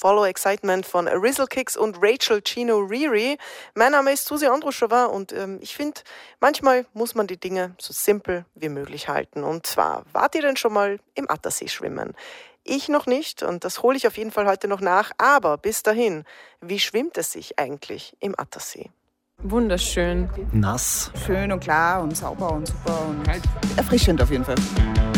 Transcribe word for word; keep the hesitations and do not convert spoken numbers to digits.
Follow Excitement von Rizzle Kicks und Rachel Chino Riri. Mein Name ist Susi Andruschova und ähm, ich finde, manchmal muss man die Dinge so simpel wie möglich halten. Und zwar, wart ihr denn schon mal im Attersee schwimmen? Ich noch nicht und das hole ich auf jeden Fall heute noch nach. Aber bis dahin, wie schwimmt es sich eigentlich im Attersee? Wunderschön. Nass. Schön und klar und sauber und super und halt erfrischend auf jeden Fall.